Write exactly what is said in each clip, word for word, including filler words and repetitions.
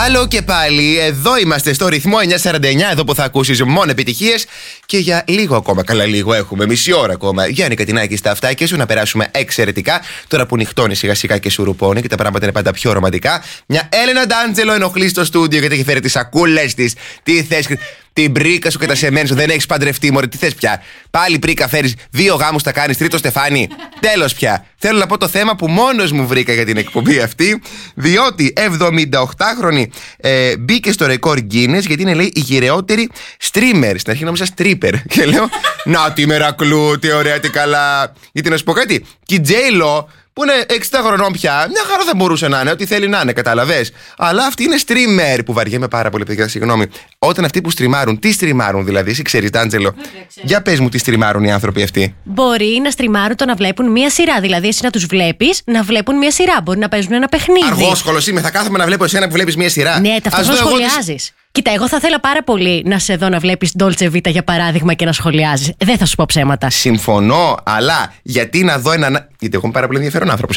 Άλλο και πάλι, εδώ είμαστε στο ρυθμό εννιακόσια σαράντα εννιά, εδώ που θα ακούσεις μόνο επιτυχίες. Και για λίγο ακόμα, καλά λίγο έχουμε, μισή ώρα ακόμα. Γιάννη Κατινάκη στα αυτάκια σου, να περάσουμε εξαιρετικά. Τώρα που νυχτώνει σιγά σιγά και σουρουπώνει και τα πράγματα είναι πάντα πιο ρομαντικά. Μια Έλενα Ντάντζελο ενοχλεί στο στούντιο γιατί έχει φέρει τις σακούλες της. Τι θες, την πρίκα σου και τα σεμέν σου, δεν έχεις παντρευτεί, μωρέ, τι θες πια. Πάλι πρίκα φέρεις, δύο γάμους τα κάνεις, τρίτο στεφάνι. Τέλος πια. Θέλω να πω το θέμα που μόνος μου βρήκα για την εκπομπή αυτή, διότι εβδομηνταοκτάχρονη ε, μπήκε στο ρεκόρ Guinness γιατί είναι, λέει, η γυρεότερη streamer. Στην αρχή νόμιζα stripper. Και λέω, να τη Μερακλού, τι ωραία, τι καλά. Γιατί να σου πω κάτι, και η J-Lo, που είναι εξήντα χρονών πια, μια χαρά θα μπορούσε να είναι, ό,τι θέλει να είναι, καταλαβες. Αλλά αυτή είναι streamer, που βαριέμαι πάρα πολύ, παιδιά, συγγνώμη. Όταν αυτοί που στριμάρουν, τι στριμάρουν δηλαδή, εσύ ξέρεις, Ντάντζελο. Για πες μου, τι στριμάρουν οι άνθρωποι αυτοί. Μπορεί να στριμάρουν το να βλέπουν μία σειρά. Δηλαδή, εσύ να τους βλέπεις να βλέπουν μία σειρά. Μπορεί να παίζουν ένα παιχνίδι. Αργόσχολος είμαι, θα κάθομαι να βλέπω εσένα που βλέπεις μία σειρά. Ναι, ταυτόχρονα σχολιάζεις. Κοίτα, εγώ θα ήθελα πάρα πολύ να σε δω να βλέπεις Dolce Vita για παράδειγμα και να σχολιάζεις. Δεν θα σου πω ψέματα. Συμφωνώ, αλλά γιατί να δω έναν. Γιατί εγώ είμαι πάρα πολύ ενδιαφέρον άνθρωπος.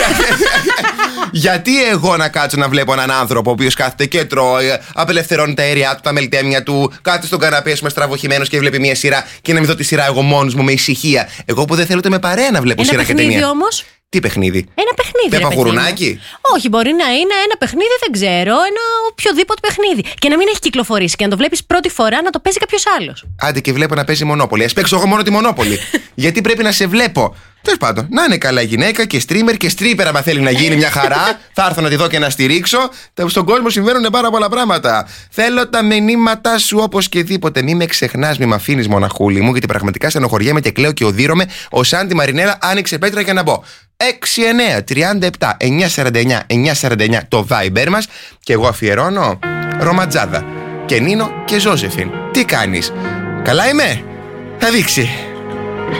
Γιατί εγώ να κάτσω να βλέπω έναν άνθρωπο ο οποίος κάθεται και τρώει, απελευθερώνει τα αέρια του, τα μελτέμια του, κάθεται στον καναπέ σου με στραβοχημένος και βλέπει μια σειρά και να μην δω τη σειρά εγώ μόνος μου με ησυχία. Εγώ που δεν θέλω ούτε με παρέα να βλέπω ένα σειρά και ταινία. παιχνίδι όμως. Τι παιχνίδι? Ένα παιχνίδι. Πέπα Γουρουνάκι. Όχι, μπορεί να είναι ένα παιχνίδι, δεν ξέρω, ένα οποιοδήποτε παιχνίδι. Και να μην έχει κυκλοφορήσει και να το βλέπεις πρώτη φορά να το παίζει κάποιος άλλος. Άντε και βλέπω να παίζει Μονόπολη. Ας παίξω εγώ μόνο τη Μονόπολη. Γιατί πρέπει να σε βλέπω. Τέλος πάντων, να είναι καλά γυναίκα και streamer και stripper, άμα θέλει να γίνει μια χαρά. Θα έρθω να τη δω και να στηρίξω. Στον κόσμο συμβαίνουν πάρα πολλά πράγματα. Θέλω τα μηνύματά σου όπως και δίποτε. Μη με ξεχνάς, μη με αφήνεις μοναχούλη μου, γιατί πραγματικά στενοχωριέμαι και κλαίω και οδύρωμαι. Ο Σάντι Μαρινέλα άνοιξε πέτρα για να μπω. έξι εννιά τριάντα επτά εννιακόσια σαράντα εννιά εννιακόσια σαράντα εννιά το Viber μας. Και εγώ αφιερώνω Ρωματζάδα και Νίνο και Ζώζεφιν. Τι κάνεις? Καλά είμαι? Θα δείξει.